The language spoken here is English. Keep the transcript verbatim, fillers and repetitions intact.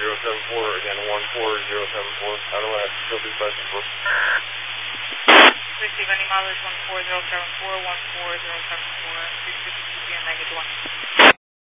zero seven four, again one four zero seven four, how do I still do question for? Receive any mileage one four zero seven four, one four zero seven four.